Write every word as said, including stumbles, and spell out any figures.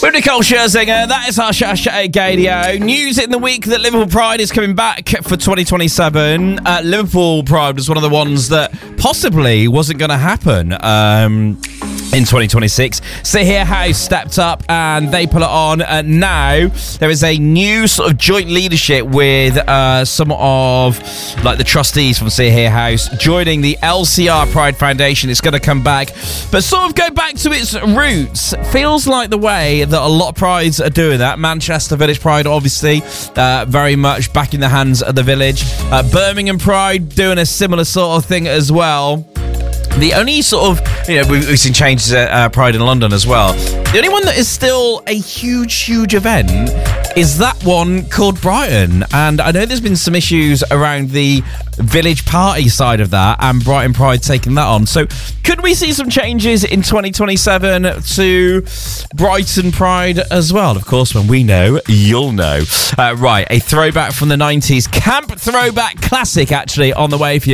With Nicole Scherzinger, that is our Saturday Radio. News in the week that Liverpool Pride is coming back for twenty twenty-seven. Uh, Liverpool Pride was one of the ones that possibly wasn't going to happen um, in twenty twenty-six. So Here House stepped up and they put it on. Uh, now there is a new sort of joint leadership with uh, some of like the trustees from See Here House joining the L C R Pride Foundation. It's going to come back, but sort of go back to its roots. Feels like the way that a lot of prides are doing that. Manchester Village Pride, obviously, uh, very much back in the hands of the village. Uh, Birmingham Pride doing a similar sort of thing as well. The only sort of, you know, we've, we've seen changes at uh, Pride in London as well. The only one that is still a huge, huge event is that one called Brighton. And I know there's been some issues around the village party side of that and Brighton Pride taking that on. So could we see some changes in twenty twenty-seven to Brighton Pride as well? Of course, when we know, you'll know. Uh, right, a throwback from the nineties. Camp throwback classic, actually, on the way for you.